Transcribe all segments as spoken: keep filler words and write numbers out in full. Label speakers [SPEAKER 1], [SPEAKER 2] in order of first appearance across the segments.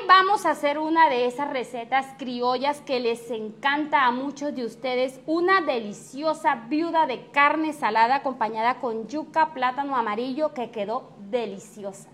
[SPEAKER 1] vamos a hacer una de esas recetas criollas que les encanta a muchos de ustedes, una deliciosa viuda de carne salada acompañada con yuca, plátano amarillo que quedó deliciosa.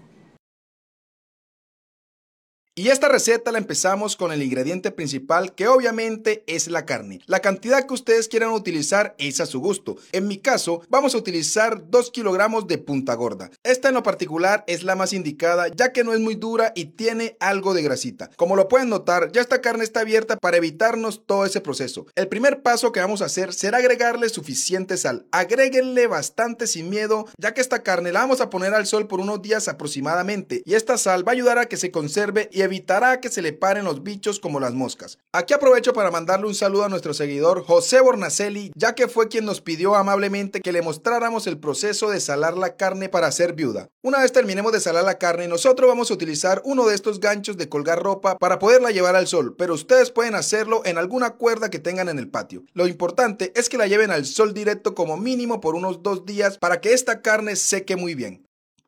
[SPEAKER 2] Y esta receta la empezamos con el ingrediente principal, que obviamente es la carne. La cantidad que ustedes quieran utilizar es a su gusto. En mi caso, vamos a utilizar dos kilogramos de punta gorda. Esta en lo particular es la más indicada, ya que no es muy dura y tiene algo de grasita. Como lo pueden notar, ya esta carne está abierta para evitarnos todo ese proceso. El primer paso que vamos a hacer será agregarle suficiente sal. Agréguenle bastante sin miedo, ya que esta carne la vamos a poner al sol por unos días aproximadamente, y esta sal va a ayudar a que se conserve y evitará que se le paren los bichos como las moscas. Aquí aprovecho para mandarle un saludo a nuestro seguidor José Bornacelli, ya que fue quien nos pidió amablemente que le mostráramos el proceso de salar la carne para hacer viuda. Una vez terminemos de salar la carne, nosotros vamos a utilizar uno de estos ganchos de colgar ropa para poderla llevar al sol, pero ustedes pueden hacerlo en alguna cuerda que tengan en el patio. Lo importante es que la lleven al sol directo como mínimo por unos dos días para que esta carne seque muy bien.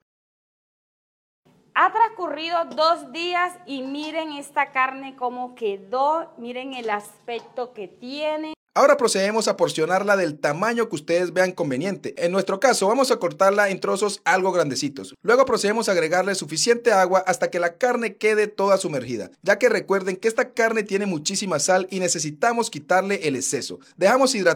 [SPEAKER 1] Ha transcurrido dos días y miren esta carne cómo quedó, miren el aspecto que tiene.
[SPEAKER 2] Ahora procedemos a porcionarla del tamaño que ustedes vean conveniente. En nuestro caso vamos a cortarla en trozos algo grandecitos. Luego procedemos a agregarle suficiente agua hasta que la carne quede toda sumergida, ya que recuerden que esta carne tiene muchísima sal y necesitamos quitarle el exceso. Dejamos hidratar